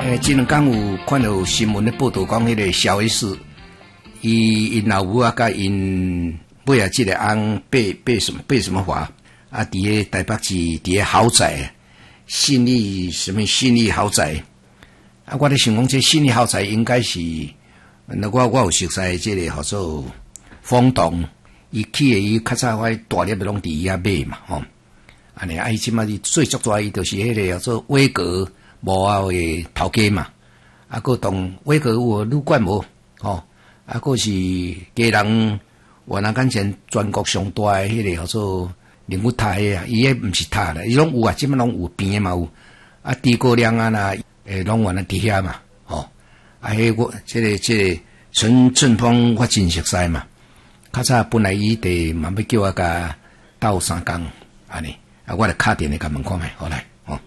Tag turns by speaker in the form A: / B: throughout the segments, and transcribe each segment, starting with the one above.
A: 这两天有看到新闻咧报道，讲迄个小 S， 因老母啊，甲因买啊，这个翁被什么法啊？伫个台北市，伫个豪宅，信义豪宅啊！我咧想讲，这信义豪宅应该是，那我有熟悉这个叫做风洞，伊起的伊较早我大粒拢伫伊遐买嘛，吼。安尼啊，伊即马伊最足大，伊就是迄个叫做威格无啊的头家嘛，啊，个当威格有旅馆无，吼，啊，个是家人越南干前全国上大的迄个叫做灵物塔的啊，伊迄毋是塔啦，伊拢有啊，即马拢有边的嘛有，啊，地高粱啊啦，拢原来伫遐嘛，吼，啊，迄我这个陈振峰我真熟悉嘛，较早本来伊伫嘛要叫我甲斗3工，安尼。啊，我来敲电来甲问看觅，好来，哦。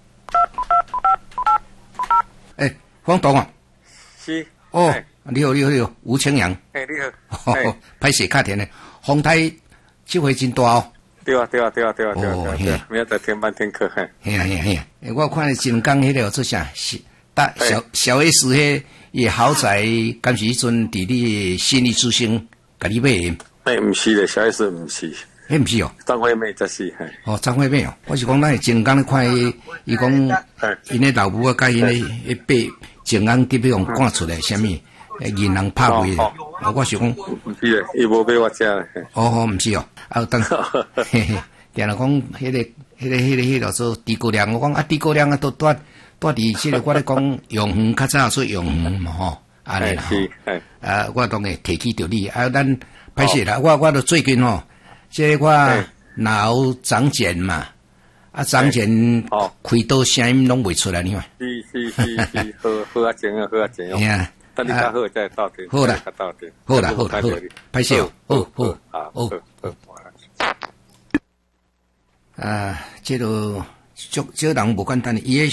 A: 方董啊，
B: 是
A: 哦，你好，吴清扬，
B: 你好，
A: 歹势敲电咧，风台这回真大哦。
B: 对啊，明仔载天班天课，
A: 嘿啊，我看前讲迄个做啥，小 S 迄个豪宅，敢是迄阵伫你信义之星，甲你买的？
B: 毋是咧，小 S 毋是。
A: 迄毋是哦，
B: 张惠妹才是。
A: 哦，张惠妹哦，我是讲咱前工咧看伊讲，因咧老母啊，甲因咧被前工特别用赶出来，啥物银行拍卖的，我想讲，
B: 毋是咧，伊无买我遮咧。
A: 哦，毋是哦，啊，等，嘿嘿，定来讲，迄个做地高粱，我讲啊，地高粱啊，都伫即个我咧讲永恒，较早做永恒嘛吼，安尼啦吼，啊，我当然提起着你，啊，咱歹势啦，我都最近吼。这我脑长茧嘛，啊长茧开刀声音拢袂出来，你看。
B: 是，好啊静啊，
A: 嘿啊，
B: 等你较好再到底。
A: 好啦，歹势哦，好。啊，这个这人无简单的，伊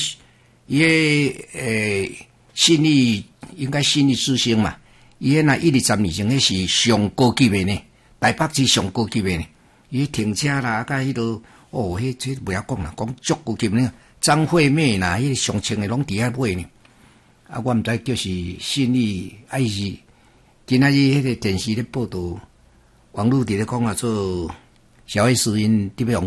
A: 个信义应该信义之星嘛，伊个那120年前迄是上高级的呢。台北市上高级的呢，伊停车啦，甲迄落哦，迄不要讲啦，讲足高级呢。张惠妹啦，迄上穿的拢伫遐买呢。啊，我毋知叫是信义，啊伊是今仔日迄个电视咧报道，网络伫咧讲啊，做小 S 因特别用。